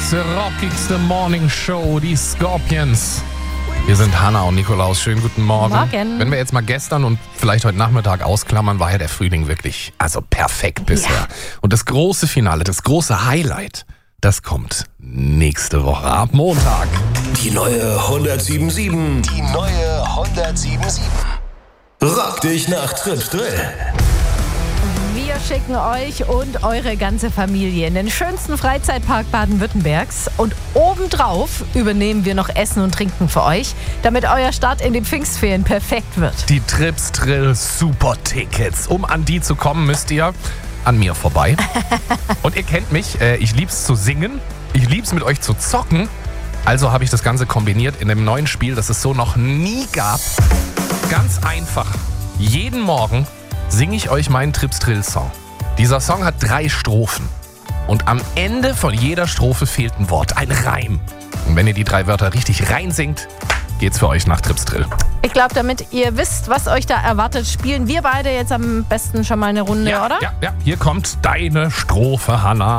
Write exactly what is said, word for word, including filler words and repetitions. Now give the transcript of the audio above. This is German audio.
geilste, rockigste Morning Show, die Scorpions. Wir sind Hanna und Nikolaus. Schönen guten Morgen. Morgen. Wenn wir jetzt mal gestern und vielleicht heute Nachmittag ausklammern, war ja der Frühling wirklich, also perfekt bisher. Ja. Und das große Finale, das große Highlight, das kommt nächste Woche ab Montag. Die neue hundertsieben Komma sieben. Die neue hundertsieben Komma sieben. Rock dich nach Trips Drill. Wir schicken euch und eure ganze Familie in den schönsten Freizeitpark Baden-Württembergs. Und obendrauf übernehmen wir noch Essen und Trinken für euch, damit euer Start in die Pfingstferien perfekt wird. Die Trips Drill Super Tickets. Um an die zu kommen, müsst ihr an mir vorbei. Und ihr kennt mich, äh, ich lieb's zu singen, ich lieb's mit euch zu zocken. Also habe ich das Ganze kombiniert in einem neuen Spiel, das es so noch nie gab. Ganz einfach. Jeden Morgen singe ich euch meinen Trips Drill Song. Dieser Song hat drei Strophen. Und am Ende von jeder Strophe fehlt ein Wort, ein Reim. Und wenn ihr die drei Wörter richtig reinsingt, geht's für euch nach Trips Drill. Ich glaube, damit ihr wisst, was euch da erwartet, spielen wir beide jetzt am besten schon mal eine Runde, Ja, oder? ja, ja. Hier kommt deine Strophe, Hanna.